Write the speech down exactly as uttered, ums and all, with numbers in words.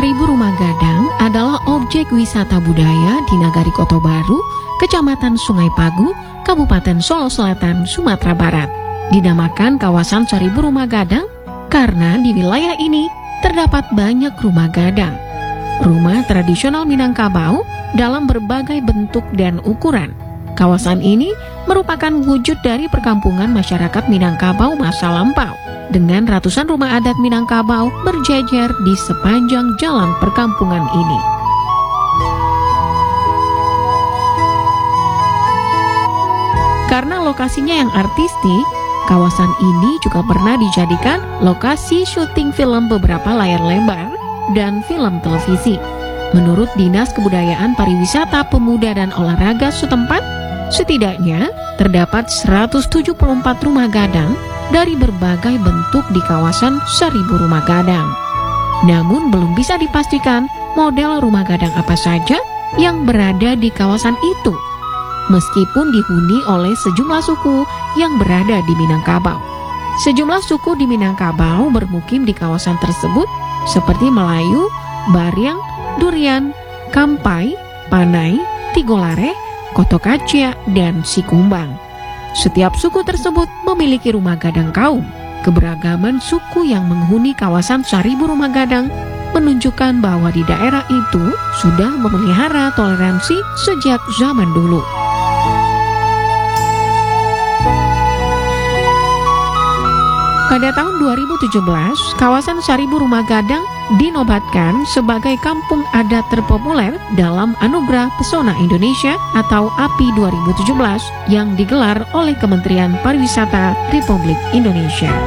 Seribu Rumah Gadang adalah objek wisata budaya di Nagari Koto Baru, Kecamatan Sungai Pagu, Kabupaten Solo Selatan, Sumatera Barat. Dinamakan kawasan Seribu Rumah Gadang karena di wilayah ini terdapat banyak rumah gadang. Rumah tradisional Minangkabau dalam berbagai bentuk dan ukuran. Kawasan ini merupakan wujud dari perkampungan masyarakat Minangkabau masa lampau, dengan ratusan rumah adat Minangkabau berjejer di sepanjang jalan perkampungan ini. Karena lokasinya yang artistik, kawasan ini juga pernah dijadikan lokasi syuting film beberapa layar lebar dan film televisi. Menurut Dinas Kebudayaan Pariwisata Pemuda dan Olahraga setempat, setidaknya terdapat seratus tujuh puluh empat rumah gadang dari berbagai bentuk di kawasan Seribu Rumah Gadang. Namun belum bisa dipastikan model rumah gadang apa saja yang berada di kawasan itu, meskipun dihuni oleh sejumlah suku yang berada di Minangkabau. Sejumlah suku di Minangkabau bermukim di kawasan tersebut seperti Melayu, Baryang, Durian, Kampai, Panai, Tigolare, Kotokacia, dan Sikumbang. Setiap suku tersebut memiliki rumah gadang kaum. Keberagaman suku yang menghuni kawasan Seribu Rumah Gadang menunjukkan bahwa di daerah itu sudah memelihara toleransi sejak zaman dulu. Pada tahun dua ribu tujuh belas, kawasan Seribu Rumah Gadang dinobatkan sebagai kampung adat terpopuler dalam Anugerah Pesona Indonesia atau A P I dua ribu tujuh belas yang digelar oleh Kementerian Pariwisata Republik Indonesia.